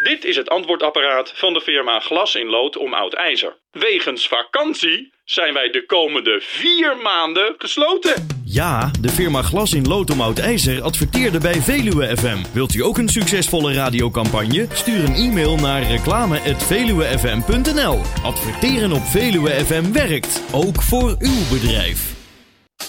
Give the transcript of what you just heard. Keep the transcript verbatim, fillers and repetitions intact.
Dit is het antwoordapparaat van de firma Glas in Lood om Oud IJzer. Wegens vakantie zijn wij de komende vier maanden gesloten. Ja, de firma Glas in Lood om Oud IJzer adverteerde bij Veluwe F M. Wilt u ook een succesvolle radiocampagne? Stuur een e-mail naar reclame at veluwefm punt n l. Adverteren op Veluwe F M werkt, ook voor uw bedrijf.